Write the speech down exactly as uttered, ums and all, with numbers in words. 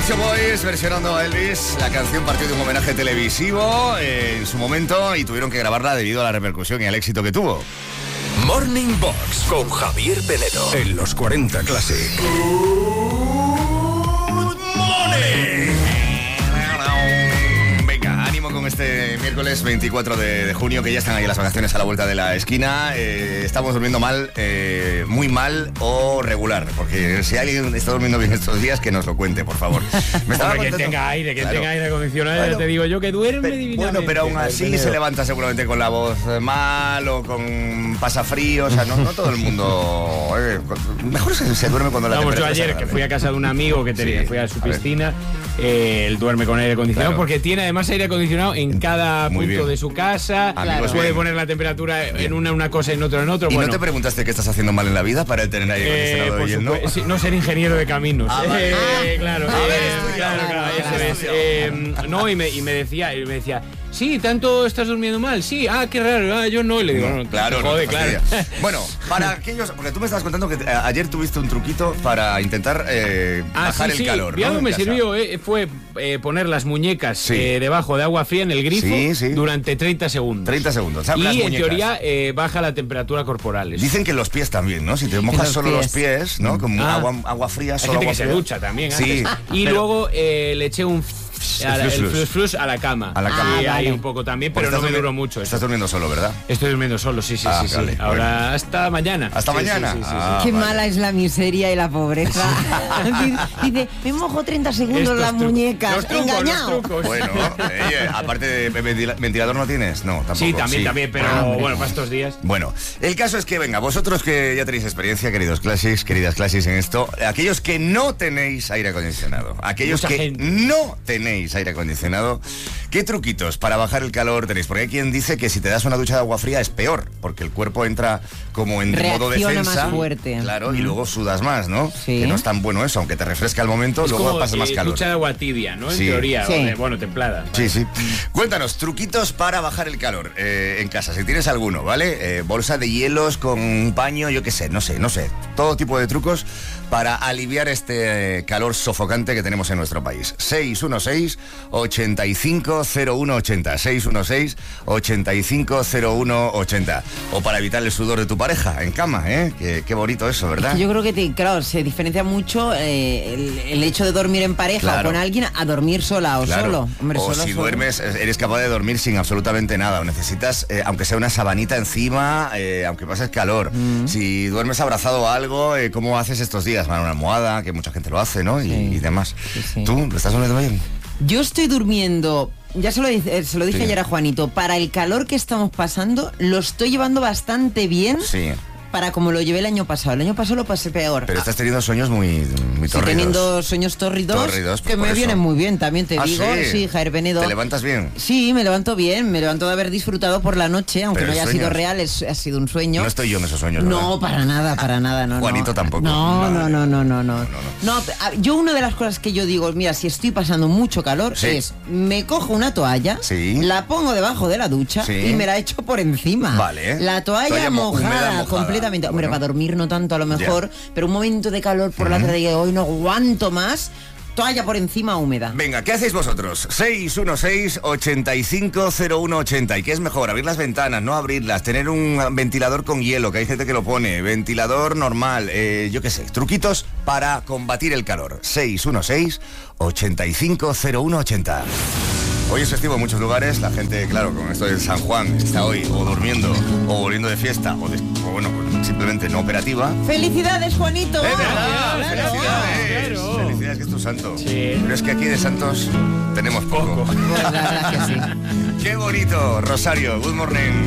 Show Boys versionando a Elvis. La canción partió de un homenaje televisivo eh, en su momento y tuvieron que grabarla debido a la repercusión y al éxito que tuvo. Morning Box con Javier Penedo en los cuarenta Classic. Good morning. Venga, ánimo con este miércoles veinticuatro de junio, que ya están ahí las vacaciones a la vuelta de la esquina. Eh, estamos durmiendo mal, eh, muy mal o regular, porque si alguien está durmiendo bien estos días, que nos lo cuente, por favor. Me estaba Hombre, que tenga aire, que claro. tenga aire acondicionado, bueno, te digo yo que duerme divinamente. Bueno, pero aún así se levanta seguramente con la voz mal o con pasafrío, o sea, no, no todo el mundo... Eh, mejor se, se duerme cuando la Vamos, temperatura yo ayer que fui a casa de un amigo que tenía, sí, fui a su piscina, a eh, él duerme con aire acondicionado, claro, porque tiene además aire acondicionado en cada Muy punto bien. de su casa, claro. puede bien. poner la temperatura bien. en una, una cosa y en otro en otro. ¿Y bueno, no te preguntaste qué estás haciendo mal en la vida para el tener aire acondicionado? Eh, ¿no? Sí, no ser ingeniero de caminos. Ah, vale. eh, claro, ah, eh, claro, claro, eso es. Eh, no, y me, y me decía, y me decía, sí, ¿tanto estás durmiendo mal? Sí, ah, qué raro, ah, yo no. Y le digo, no, claro, jode, no, claro. Bueno, para aquellos, porque tú me estabas contando que eh, ayer tuviste un truquito para intentar eh, ah, bajar sí, el sí. calor, ¿no? Algo me casa. sirvió, eh, fue eh, poner las muñecas sí. eh, debajo de agua fría en el grifo sí, sí. durante treinta segundos. treinta segundos. O sea, y las en muñecas. teoría eh, baja la temperatura corporal. Eso. Dicen que los pies también, ¿no? Si te mojas los solo pies. los pies, ¿no? Como ah. agua, agua fría, solo Hay gente agua que fría. se ducha también. Sí. Antes. Y pero... luego eh, le eché un... A la, el flus flus a la cama. A la cama. Sí, ah, ahí vale. un poco también, pero no me duró mucho. Estás eso. durmiendo solo, ¿verdad? Estoy durmiendo solo, sí, sí, ah, sí, vale, sí. Ahora bueno. hasta mañana. ¿Hasta sí, mañana? Sí, sí, sí, ah, Qué vale. mala es la miseria y la pobreza. Dice, me mojo treinta segundos Estos las muñecas. Los trucos, Engañado. Los trucos. Bueno, eh, aparte de ventilador no tienes, no, tampoco. Sí, también, sí. también, pero ah, bueno, para estos días. Bueno, el caso es que, venga, vosotros que ya tenéis experiencia, queridos Classics, queridas Classics en esto, aquellos que no tenéis aire acondicionado, aquellos Mucha que gente. no tenéis aire acondicionado, ¿qué truquitos para bajar el calor tenéis? Porque hay quien dice que si te das una ducha de agua fría es peor, porque el cuerpo entra como en Reacciona modo defensa. más fuerte. Claro, mm. y luego sudas más, ¿no? Sí. Que no es tan bueno eso, aunque te refresca al momento, es luego como, pasas eh, más calor. Ducha de agua tibia, ¿no? En sí. teoría, sí. de, bueno, templada. Sí, sí. Cuéntanos, truquitos para bajar el calor eh, en casa, si tienes alguno, ¿vale? Eh, bolsa de hielos con un paño, yo qué sé, no sé, no sé. Todo tipo de trucos para aliviar este calor sofocante que tenemos en nuestro país. seis uno seis, ocho cinco cero uno ocho cero. seis uno seis, ocho cinco cero uno ocho cero. O para evitar el sudor de tu pareja en cama, ¿eh? Qué, qué bonito eso, ¿verdad? Yo creo que, te, claro, se diferencia mucho eh, el, el hecho de dormir en pareja claro. o con alguien a dormir sola o claro. solo. Hombre, o solo, si solo. duermes, eres capaz de dormir sin absolutamente nada. O necesitas, eh, aunque sea una sabanita encima, eh, aunque pases calor. Mm. Si duermes abrazado a algo, eh, ¿cómo haces estos días? Bueno, una almohada, que mucha gente lo hace, ¿no? Y, sí. y demás. Sí, sí. ¿Tú lo estás durmiendo bien? Yo estoy durmiendo... Ya se lo, se lo dije sí. ayer a Juanito, para el calor que estamos pasando, lo estoy llevando bastante bien. Sí. Para como lo llevé el año pasado. El año pasado lo pasé peor. Pero estás teniendo sueños muy, muy torridos. Estoy teniendo sueños torridos, torridos que me eso. vienen muy bien, también te ¿Ah, digo. sí? sí, Javier Penedo. ¿Te levantas bien? Sí, me levanto bien. Me levanto de haber disfrutado por la noche, aunque Pero no haya sueños. sido real, es, ha sido un sueño. No estoy yo en esos sueños, ¿verdad? No, para nada, para nada. No, Juanito no. tampoco. No, vale. no, no, no, no, no, no, no, no. No, yo una de las cosas que yo digo, mira, si estoy pasando mucho calor, sí. es me cojo una toalla, sí. la pongo debajo de la ducha sí. y me la echo por encima. Vale. La toalla, toalla mojada, mojada completamente. Hombre, bueno. para dormir no tanto a lo mejor, yeah. pero un momento de calor por uh-huh. la tarde que hoy no aguanto más. Toalla por encima húmeda. Venga, ¿qué hacéis vosotros? seis uno seis, ocho cinco cero uno ocho cero. ¿Y qué es mejor? Abrir las ventanas, no abrirlas, tener un ventilador con hielo, que hay gente que lo pone, ventilador normal, eh, yo qué sé, truquitos para combatir el calor. seis uno seis, ocho cinco cero uno ocho cero. Hoy es festivo en muchos lugares, la gente, claro, con esto de San Juan, está hoy o durmiendo, o volviendo de fiesta, o, de, o bueno, simplemente no operativa. ¡Felicidades, Juanito! ¡Es verdad! Claro, ¡Felicidades! Claro. ¡Felicidades, que es tu santo! Sí. Pero es que aquí de santos tenemos poco. Poco. La verdad que sí. ¡Qué bonito! Rosario, good morning.